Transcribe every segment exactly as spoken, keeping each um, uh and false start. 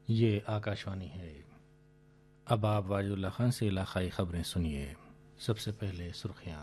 ये आकाशवाणी है। अब आप वाजिदुल्लाह खान से इलाकाई खबरें सुनिए। सबसे पहले सुर्खियाँ।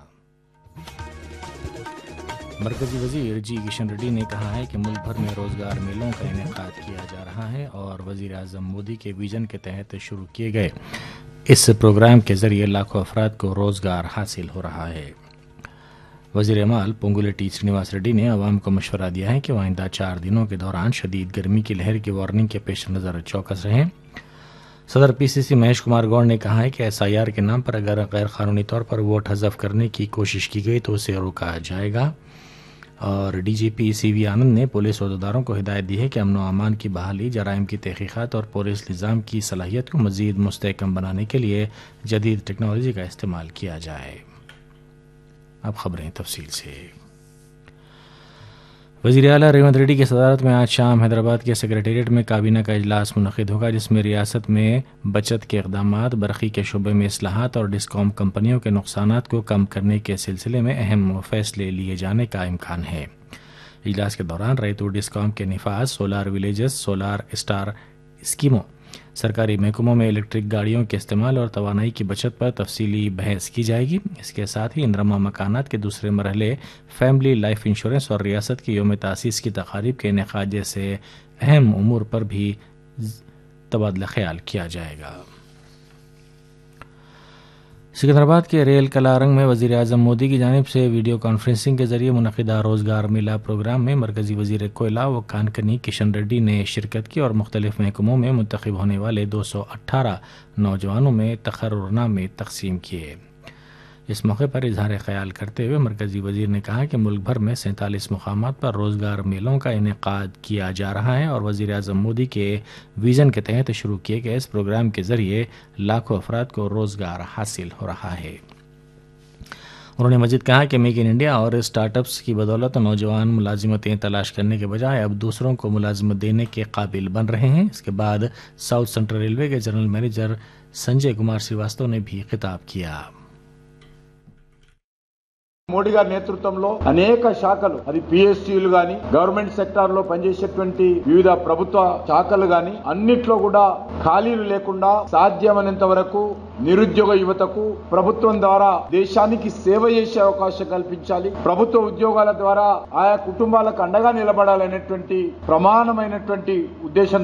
मरकजी वजीर जी किशन रेड्डी ने कहा है कि मुल्क भर में रोजगार मेलों का इनेकाद किया जा रहा है और वजीर आजम मोदी के विजन के तहत शुरू किए गए इस प्रोग्राम के जरिए लाखों अफराद को रोजगार हासिल हो रहा है। वजीर माल पोंगुलेटी श्रीनिवास रेड्डी ने अवाम को मशवरा दिया है कि वह आइंदा चार दिनों के दौरान शदीद गर्मी की लहर की वार्निंग के पेश नज़र चौकस रहें। सदर पीसीसी महेश कुमार गौड़ ने कहा है कि एस आई आर के नाम पर अगर गैर कानूनी तौर पर वोट हज़फ करने की कोशिश की गई तो उसे रोका जाएगा। और डीजीपी सी वी आनंद ने पुलिस अहदेदारों को हिदायत दी है कि अमन व अमान की बहाली, जराइम की तहकीकात और पुलिस निज़ाम की सलाहियत को मज़ीद मुस्तहकम बनाने के लिए जदीद टेक्नोलॉजी का इस्तेमाल किया जाए। अब खबरें तफसील से। वज़ीर आला रेवंत रेड्डी की सदारत में आज शाम हैदराबाद के सेक्रेटेरिएट में काबीना का इजलास मुनक़िद होगा, जिसमें रियासत में बचत के इक़दामात, बरक़ी के शोबे में इस्लाहात और डिस्कॉम कंपनियों के नुकसानात को कम करने के सिलसिले में अहम फैसले लिए जाने का इम्कान है। इजलास के दौरान रैतू डिस्कॉम के निफाज, सोलार विलेजेस, सोलार स्टार स्कीमों, सरकारी महकमों में इलेक्ट्रिक गाड़ियों के इस्तेमाल और तवानाई की बचत पर तफसीली बहस की जाएगी। इसके साथ ही इंदरमा मकानात के दूसरे मरहले, फैमिली लाइफ इंश्योरेंस और रियासत की यौम तासीस की तकारीब के इनेकाद जैसे अहम उमूर पर भी तबादला ख्याल किया जाएगा। सिकंदराबाद के रेल कलारंग में वज़ीर आज़म मोदी की जानिब से वीडियो कॉन्फ्रेंसिंग के जरिए मुनक़िदा रोज़गार मेला प्रोग्राम में मरकज़ी वज़ीर कोयला व कानकनी किशन रेड्डी ने शिरकत की और मुख्तलिफ महकमों में मुंतखब होने वाले दो सौ अट्ठारह नौजवानों में तक़र्रुरनामे तक़सीम किए। इस मौके पर इजहार ख्याल करते हुए मरकज़ी वज़ीर ने कहा कि मुल्क भर में सैंतालीस मुकामात पर रोज़गार मेलों का इनेकाद किया जा रहा है और वज़ीर आज़म मोदी के विज़न के तहत शुरू किए गए इस प्रोग्राम के ज़रिए लाखों अफराद को रोज़गार हासिल हो रहा है। उन्होंने मज़ीद कहा कि मेक इन इंडिया और स्टार्टअप्स की बदौलत नौजवान मुलाजिमतें तलाश करने के बजाय अब दूसरों को मुलाजिमत देने के काबिल बन रहे हैं। इसके बाद साउथ सेंट्रल रेलवे के जनरल मैनेजर संजय कुमार श्रीवास्तव ने भी खिताब किया। మోడీ గారి నేతృత్వంలో అనేక శాఖలు, అది పిఎస్సిలు గాని, గవర్నమెంట్ సెక్టార్ లో పనిచేసేటువంటి వివిధ ప్రభుత్వ శాఖలు గాని అన్నిట్లో కూడా ఖాళీలు లేకుండా సాధ్యమైనంత వరకు నిరుద్యోగ యువతకు ప్రభుత్వం ద్వారా దేశానికి సేవ చేసే అవకాశం కల్పించాలి, ప్రభుత్వ ఉద్యోగాల ద్వారా ఆయా కుటుంబాలకు అండగా నిలబడాలనేటువంటి ప్రమాణమైనటువంటి ఉద్దేశం